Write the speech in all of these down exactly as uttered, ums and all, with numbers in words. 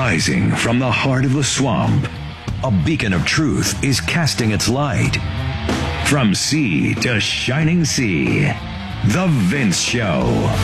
Rising from the heart of the swamp, a beacon of truth is casting its light. From sea to shining sea, The Vince Show.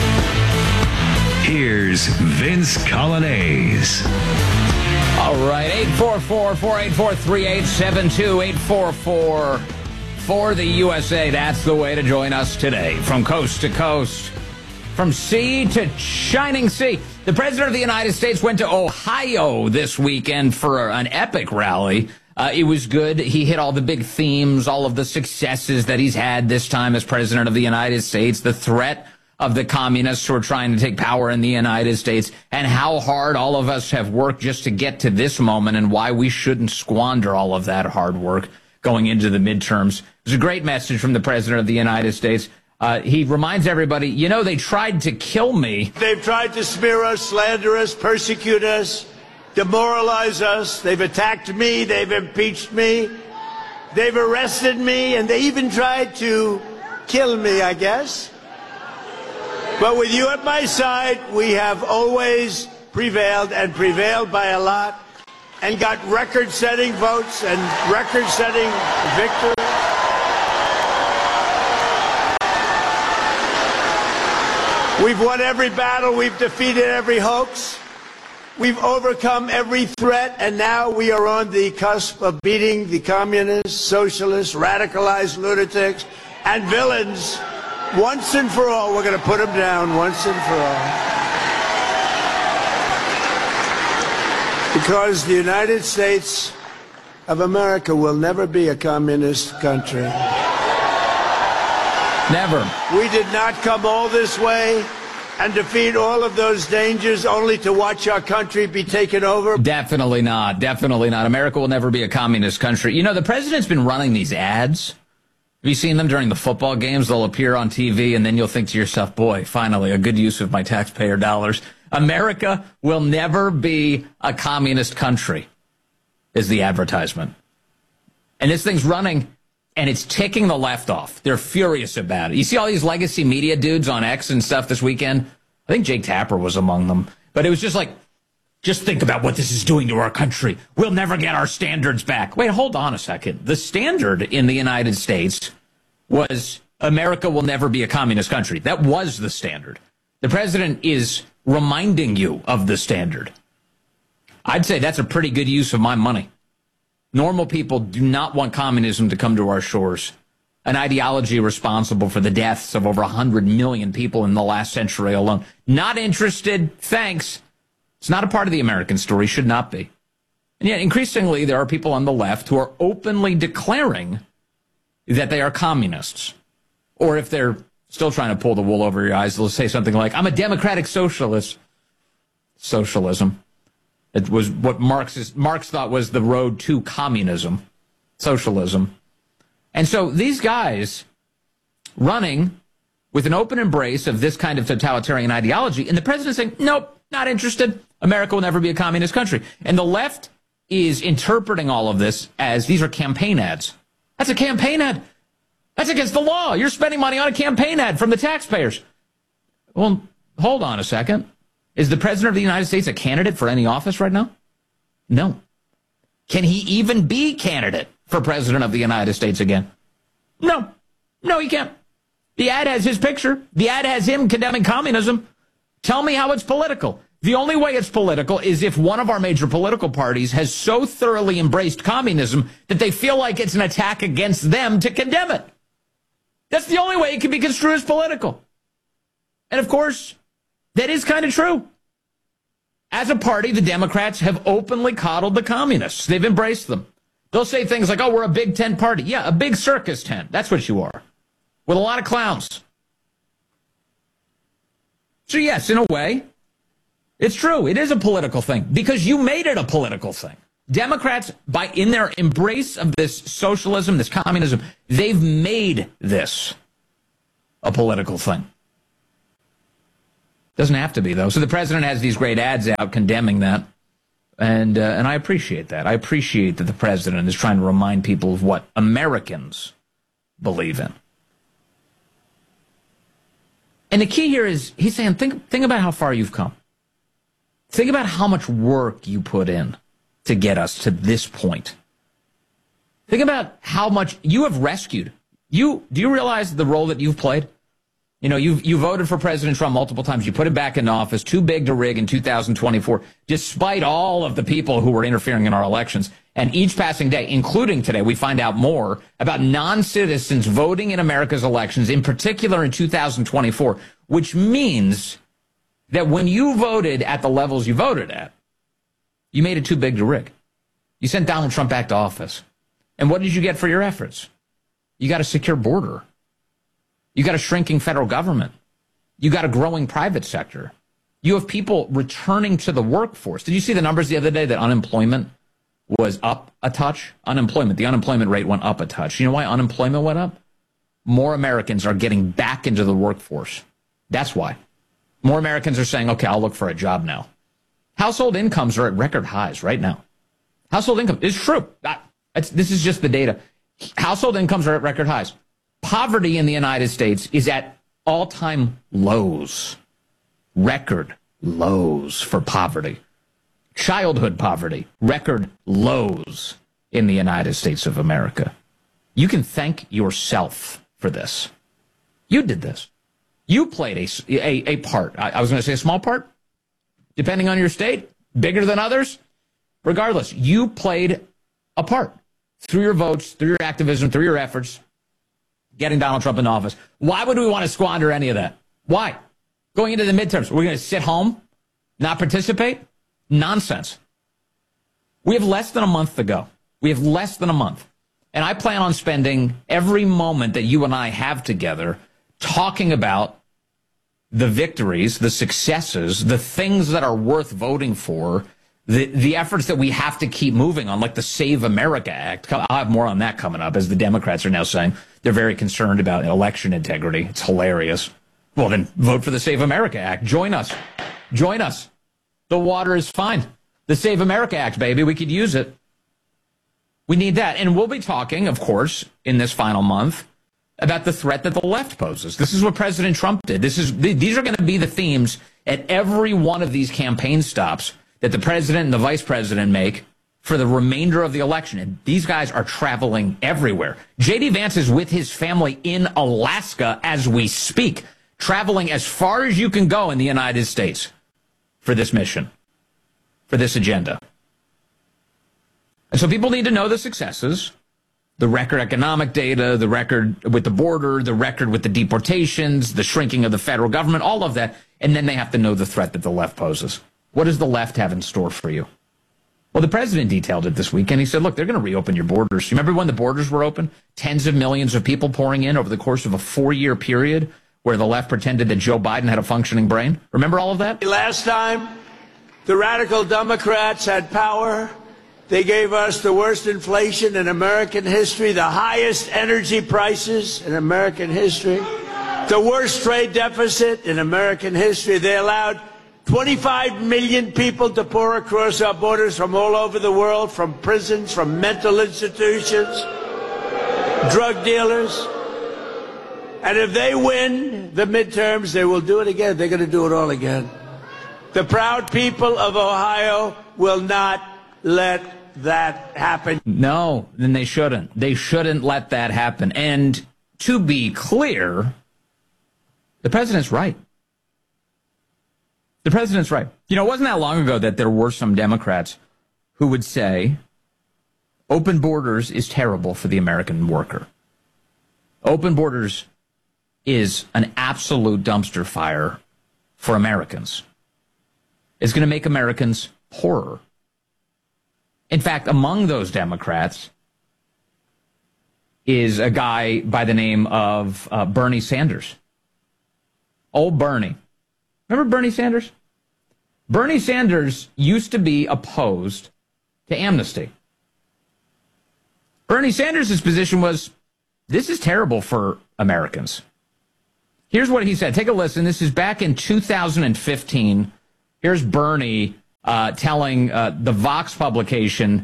Here's Vince Coglianese. All right, eight four four, four eight four, three eight seven two, eight four four for the U S A. That's the way to join us today. From coast to coast, from sea to shining sea. The President of the United States went to Ohio this weekend for an epic rally. Uh, it was good. He hit all the big themes, all of the successes that he's had this time as President of the United States, the threat of the communists who are trying to take power in the United States, and how hard all of us have worked just to get to this moment and why we shouldn't squander all of that hard work going into the midterms. It was a great message from the President of the United States. Uh, he reminds everybody, you know, they tried to kill me. They've tried to smear us, slander us, persecute us, demoralize us. They've attacked me. They've impeached me. They've arrested me, and they even tried to kill me, I guess. But with you at my side, we have always prevailed, and prevailed by a lot, and got record-setting votes and record-setting victories. We've won every battle. We've defeated every hoax. We've overcome every threat, and now we are on the cusp of beating the communists, socialists, radicalized lunatics, and villains once and for all. We're going to put them down once and for all. Because the United States of America will never be a communist country. Never. We did not come all this way and defeat all of those dangers only to watch our country be taken over. Definitely not. Definitely not. America will never be a communist country. You know, the president's been running these ads. Have you seen them during the football games? They'll appear on T V, and then you'll think to yourself, boy, finally, a good use of my taxpayer dollars. America will never be a communist country, is the advertisement. And this thing's running, and it's ticking the left off. They're furious about it. You see all these legacy media dudes on X and stuff this weekend? I think Jake Tapper was among them. But it was just like, just think about what this is doing to our country. We'll never get our standards back. Wait, hold on a second. The standard in the United States was America will never be a communist country. That was the standard. The president is reminding you of the standard. I'd say that's a pretty good use of my money. Normal people do not want communism to come to our shores, an ideology responsible for the deaths of over one hundred million people in the last century alone. Not interested, thanks. It's not a part of the American story, should not be. And yet, increasingly, there are people on the left who are openly declaring that they are communists. Or if they're still trying to pull the wool over your eyes, they'll say something like, I'm a democratic socialist. Socialism. It was what Marx, is, Marx thought was the road to communism, socialism. And so these guys running with an open embrace of this kind of totalitarian ideology, and the president saying, nope, not interested. America will never be a communist country. And the left is interpreting all of this as these are campaign ads. That's a campaign ad. That's against the law. You're spending money on a campaign ad from the taxpayers. Well, hold on a second. Is the President of the United States a candidate for any office right now? No. Can he even be candidate for President of the United States again? No. No, he can't. The ad has his picture. The ad has him condemning communism. Tell me how it's political. The only way it's political is if one of our major political parties has so thoroughly embraced communism that they feel like it's an attack against them to condemn it. That's the only way it can be construed as political. And of course, that is kind of true. As a party, the Democrats have openly coddled the communists. They've embraced them. They'll say things like, oh, we're a big tent party. Yeah, a big circus tent. That's what you are. With a lot of clowns. So yes, in a way, it's true. It is a political thing because you made it a political thing. Democrats, by in their embrace of this socialism, this communism, they've made this a political thing. Doesn't have to be, though. So the president has these great ads out condemning that, and uh, and I appreciate that. I appreciate that the president is trying to remind people of what Americans believe in. And the key here is he's saying, think, think about how far you've come. Think about how much work you put in to get us to this point. Think about how much you have rescued. You do you realize the role that you've played? You know, you you voted for President Trump multiple times. You put him back in office, too big to rig in two thousand twenty-four, despite all of the people who were interfering in our elections. And each passing day, including today, we find out more about non-citizens voting in America's elections, in particular in two thousand twenty-four, which means that when you voted at the levels you voted at, you made it too big to rig. You sent Donald Trump back to office. And what did you get for your efforts? You got a secure border. You got a shrinking federal government. You got a growing private sector. You have people returning to the workforce. Did you see the numbers the other day that unemployment was up a touch? Unemployment, the unemployment rate went up a touch. You know why unemployment went up? More Americans are getting back into the workforce. That's why. More Americans are saying, okay, I'll look for a job now. Household incomes are at record highs right now. Household income is true. That's, this is just the data. Household incomes are at record highs. Poverty in the United States is at all-time lows. Record lows for poverty. Childhood poverty, record lows in the United States of America. You can thank yourself for this. You did this. You played a, a, a part. I, I was going to say a small part, depending on your state, bigger than others. Regardless, you played a part through your votes, through your activism, through your efforts, getting Donald Trump in office. Why would we want to squander any of that? Why? Going into the midterms, we're going to sit home, not participate? Nonsense. We have less than a month to go. We have less than a month. And I plan on spending every moment that you and I have together talking about the victories, the successes, the things that are worth voting for, the, the efforts that we have to keep moving on, like the Save America Act. I'll have more on that coming up, as the Democrats are now saying they're very concerned about election integrity. It's hilarious. Well, then vote for the Save America Act. Join us. Join us. The water is fine. The Save America Act, baby. We could use it. We need that. And we'll be talking, of course, in this final month about the threat that the left poses. This is what President Trump did. This is these are going to be the themes at every one of these campaign stops that the president and the vice president make for the remainder of the election. And these guys are traveling everywhere. J D Vance is with his family in Alaska as we speak, traveling as far as you can go in the United States for this mission, for this agenda. And so people need to know the successes, the record economic data, the record with the border, the record with the deportations, the shrinking of the federal government, all of that. And then they have to know the threat that the left poses. What does the left have in store for you? Well, the president detailed it this weekend. He said, look, they're going to reopen your borders. You remember when the borders were open? Tens of millions of people pouring in over the course of a four-year period where the left pretended that Joe Biden had a functioning brain. Remember all of that? Last time, the radical Democrats had power. They gave us the worst inflation in American history, the highest energy prices in American history, the worst trade deficit in American history. They allowed twenty-five million people to pour across our borders from all over the world, from prisons, from mental institutions, drug dealers. And if they win the midterms, they will do it again. They're going to do it all again. The proud people of Ohio will not let that happen. No, then they shouldn't. They shouldn't let that happen. And to be clear, the president's right. The president's right. You know, it wasn't that long ago that there were some Democrats who would say open borders is terrible for the American worker. Open borders is an absolute dumpster fire for Americans. It's going to make Americans poorer. In fact, among those Democrats is a guy by the name of uh, Bernie Sanders. Old Bernie. Remember Bernie Sanders? Bernie Sanders used to be opposed to amnesty. Bernie Sanders' position was, this is terrible for Americans. Here's what he said. Take a listen. This is back in two thousand fifteen. Here's Bernie uh, telling uh, the Vox publication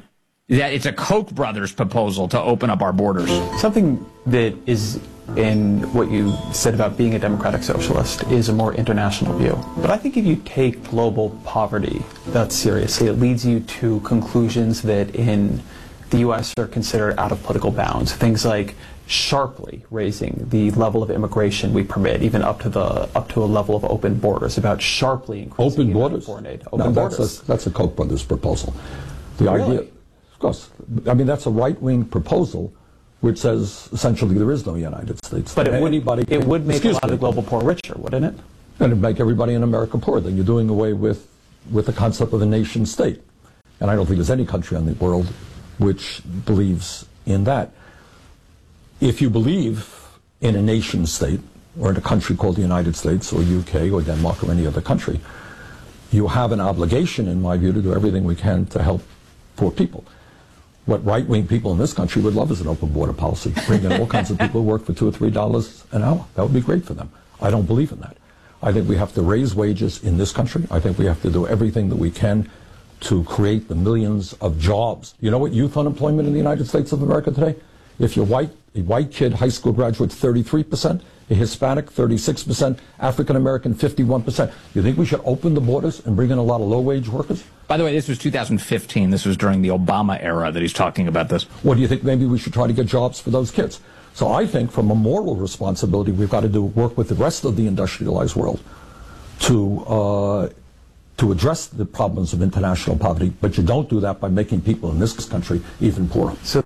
that it's a Koch brothers proposal to open up our borders. Something that is in what you said about being a democratic socialist is a more international view. But I think if you take global poverty that seriously, it leads you to conclusions that in the U S are considered out of political bounds. Things like sharply raising the level of immigration we permit, even up to the up to a level of open borders, about sharply increasing open borders. Foreign aid. No, Open that's borders. A, that's a Koch brothers proposal. The Really? idea, of course, I mean that's a right-wing proposal, which says essentially there is no United States. But it would, Anybody it can, would make a excuse lot of me, the global poor richer, wouldn't it? and it'd make everybody in America poor. Then you're doing away with with the concept of a nation state, and I don't think there's any country in the world which believes in that. If you believe in a nation state, or in a country called the United States, or U K, or Denmark, or any other country, you have an obligation, in my view, to do everything we can to help poor people. What right-wing people in this country would love is an open border policy. Bring in all kinds of people who work for two or three dollars an hour. That would be great for them. I don't believe in that. I think we have to raise wages in this country. I think we have to do everything that we can to create the millions of jobs. You know what youth unemployment in the United States of America today? If you're white, a white kid, high school graduate, thirty-three percent, a Hispanic, thirty-six percent, African American, fifty-one percent. You think we should open the borders and bring in a lot of low-wage workers? By the way, this was two thousand fifteen. This was during the Obama era that he's talking about this. What do you think? Maybe we should try to get jobs for those kids. So I think from a moral responsibility, we've got to do work with the rest of the industrialized world to uh, to address the problems of international poverty. But you don't do that by making people in this country even poorer. So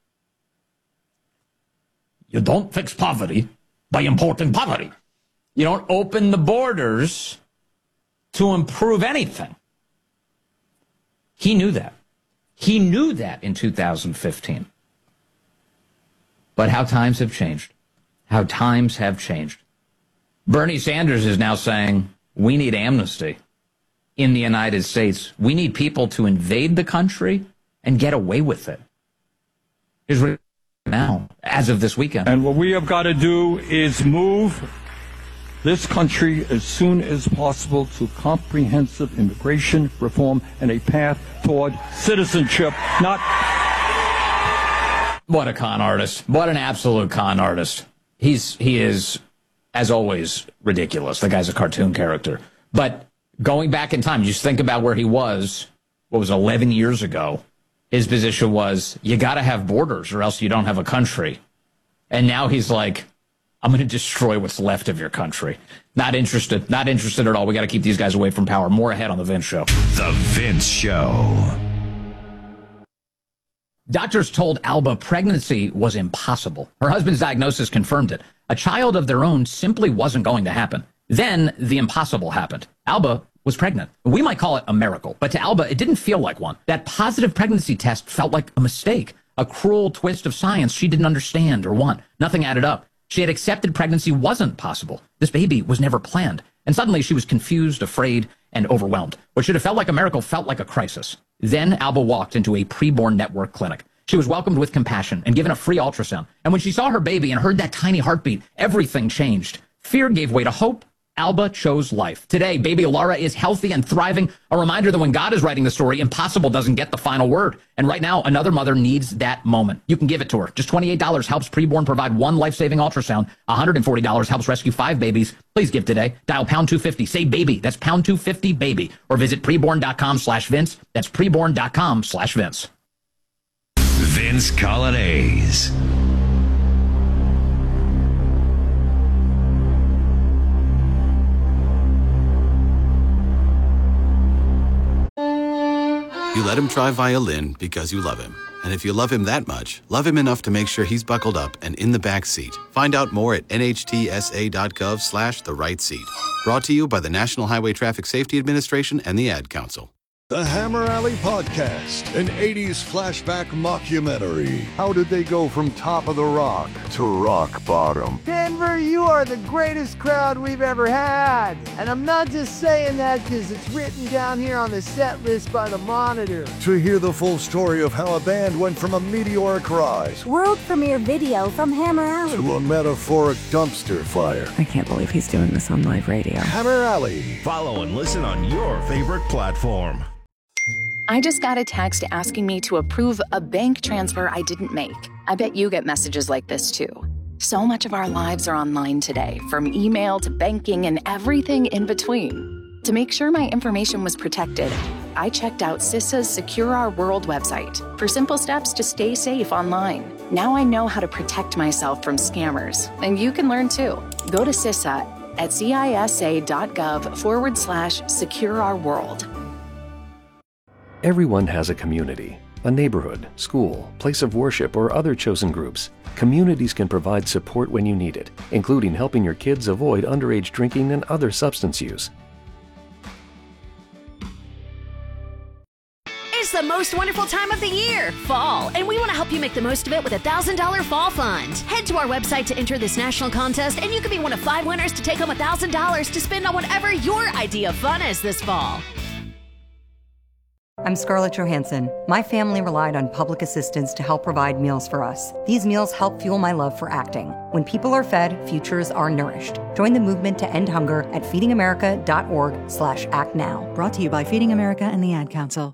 You don't fix poverty by importing poverty. You don't open the borders to improve anything. He knew that. He knew that in two thousand fifteen. But how times have changed. How times have changed. Bernie Sanders is now saying, we need amnesty in the United States. We need people to invade the country and get away with it. Here's what now, as of this weekend. And what we have got to do is move this country as soon as possible to comprehensive immigration reform and a path toward citizenship, not... What a con artist. What an absolute con artist. He's He is, as always, ridiculous. The guy's a cartoon character. But going back in time, just think about where he was, what was eleven years ago. His position was, you got to have borders or else you don't have a country. And now he's like, I'm going to destroy what's left of your country. Not interested. Not interested at all. We got to keep these guys away from power. More ahead on The Vince Show. The Vince Show. Doctors told Alba pregnancy was impossible. Her husband's diagnosis confirmed it. A child of their own simply wasn't going to happen. Then the impossible happened. Alba was pregnant. We might call it a miracle, but to Alba, it didn't feel like one. That positive pregnancy test felt like a mistake, a cruel twist of science she didn't understand or want. Nothing added up. She had accepted pregnancy wasn't possible. This baby was never planned. And suddenly she was confused, afraid, and overwhelmed. What should have felt like a miracle felt like a crisis. Then Alba walked into a preborn network clinic. She was welcomed with compassion and given a free ultrasound. And when she saw her baby and heard that tiny heartbeat, everything changed. Fear gave way to hope. Alba chose life. Today, baby Laura is healthy and thriving. A reminder that when God is writing the story, impossible doesn't get the final word. And right now, another mother needs that moment. You can give it to her. Just twenty-eight dollars helps preborn provide one life-saving ultrasound. one hundred forty dollars helps rescue five babies. Please give today. Dial pound two fifty. Say baby. That's pound two fifty baby. Or visit preborn.com slash Vince. That's preborn.com slash Vince. Vince Colonnese. You let him try violin because you love him. And if you love him that much, love him enough to make sure he's buckled up and in the back seat. Find out more at nhtsa.gov slash the right seat. Brought to you by the National Highway Traffic Safety Administration and the Ad Council. The Hammer Alley Podcast, an eighties flashback mockumentary. How did they go from top of the rock to rock bottom? Denver, you are the greatest crowd we've ever had. And I'm not just saying that because it's written down here on the set list by the Monitor. To hear the full story of how a band went from a meteoric rise, world premiere video from Hammer Alley, to a metaphoric dumpster fire. I can't believe he's doing this on live radio. Hammer Alley. Follow and listen on your favorite platform. I just got a text asking me to approve a bank transfer I didn't make. I bet you get messages like this too. So much of our lives are online today, from email to banking and everything in between. To make sure my information was protected, I checked out CISA's Secure Our World website for simple steps to stay safe online. Now I know how to protect myself from scammers, and you can learn too. Go to CISA at cisa.gov forward slash secure our world. Everyone has a community, a neighborhood, school, place of worship, or other chosen groups. Communities can provide support when you need it, including helping your kids avoid underage drinking and other substance use. It's the most wonderful time of the year, fall, and we want to help you make the most of it with a one thousand dollars Fall Fund. Head to our website to enter this national contest, and you could be one of five winners to take home one thousand dollars to spend on whatever your idea of fun is this fall. I'm Scarlett Johansson. My family relied on public assistance to help provide meals for us. These meals help fuel my love for acting. When people are fed, futures are nourished. Join the movement to end hunger at feedingamerica.org slash act now. Brought to you by Feeding America and the Ad Council.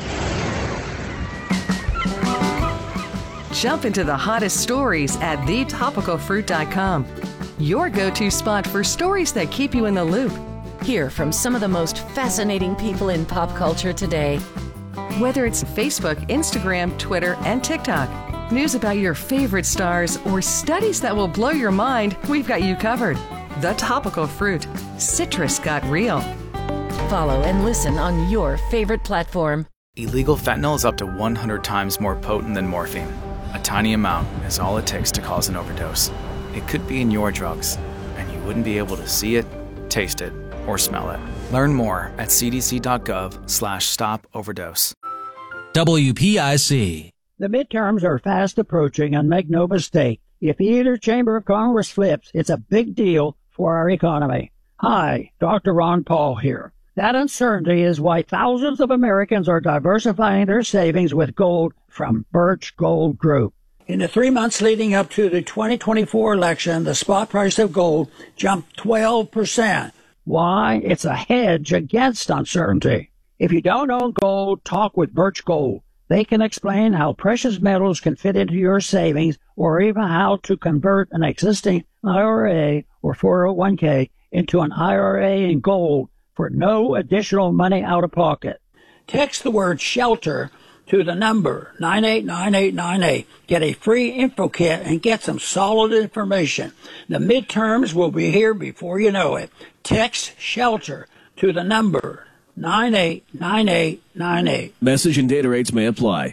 Jump into the hottest stories at the topical fruit dot com. Your go-to spot for stories that keep you in the loop. Hear from some of the most fascinating people in pop culture today. Whether it's Facebook, Instagram, Twitter, and TikTok, news about your favorite stars, or studies that will blow your mind, we've got you covered. The Topical Fruit. Citrus got real. Follow and listen on your favorite platform. Illegal fentanyl is up to one hundred times more potent than morphine. A tiny amount is all it takes to cause an overdose. It could be in your drugs, and you wouldn't be able to see it, taste it, or smell it. Learn more at cdc.gov slash stop overdose. W P I C. The midterms are fast approaching, and make no mistake, if either chamber of Congress flips, it's a big deal for our economy. Hi, Doctor Ron Paul here. That uncertainty is why thousands of Americans are diversifying their savings with gold from Birch Gold Group. In the three months leading up to the twenty twenty-four election, the spot price of gold jumped twelve percent. Why? It's a hedge against uncertainty. If you don't own gold, talk with Birch Gold. They can explain how precious metals can fit into your savings, or even how to convert an existing I R A or four oh one k into an I R A in gold for no additional money out of pocket. Text the word SHELTER to the number nine eight nine eight nine eight. Get a free info kit and get some solid information. The midterms will be here before you know it. Text SHELTER to the number nine eight nine eight nine eight. Message and data rates may apply.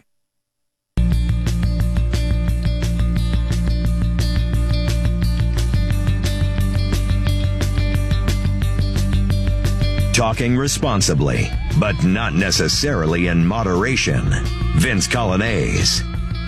Talking responsibly, but not necessarily in moderation. Vince Colonnese.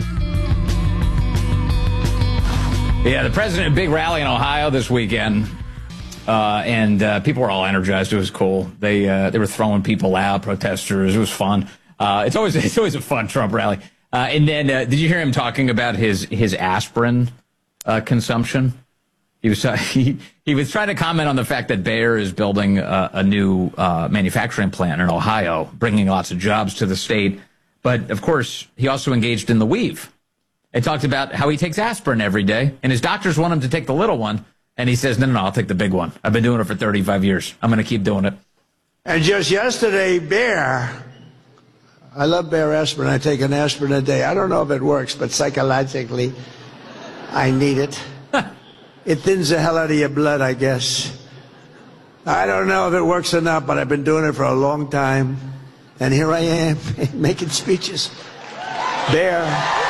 Yeah, the president, big rally in Ohio this weekend, uh, and uh, people were all energized. It was cool. They uh, they were throwing people out, protesters. It was fun. Uh, it's always it's always a fun Trump rally. Uh, and then, uh, did you hear him talking about his his aspirin uh, consumption? He was uh, he he was trying to comment on the fact that Bayer is building a, a new uh, manufacturing plant in Ohio, bringing lots of jobs to the state. But of course, he also engaged in the weave. He talked about how he takes aspirin every day, and his doctors want him to take the little one, and he says, "No, no, no, I'll take the big one. I've been doing it for thirty-five years. I'm going to keep doing it." And just yesterday, Bayer. I love Bayer aspirin. I take an aspirin a day. I don't know if it works, but psychologically, I need it. It thins the hell out of your blood, I guess. I don't know if it works or not, but I've been doing it for a long time. And here I am, making speeches. Bayer.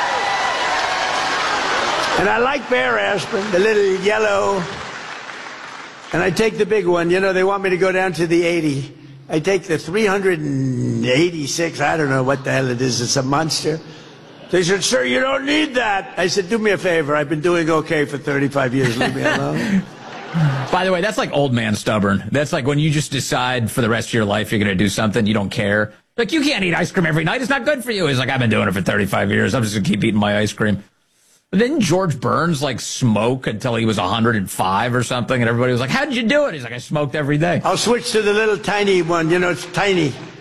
And I like Bayer aspirin, the little yellow. And I take the big one. You know, they want me to go down to the eighty. I take the three hundred eighty-six. I don't know what the hell it is. It's a monster. They said, "Sir, you don't need that." I said, "Do me a favor. I've been doing okay for thirty-five years. Leave me alone." By the way, that's like old man stubborn. That's like when you just decide for the rest of your life you're going to do something, you don't care. Like, you can't eat ice cream every night. It's not good for you. He's like, "I've been doing it for thirty-five years. I'm just going to keep eating my ice cream." But then George Burns, like, smoke until he was one hundred five or something, and everybody was like, "How did you do it?" He's like, "I smoked every day." I'll switch to the little tiny one. You know, it's tiny.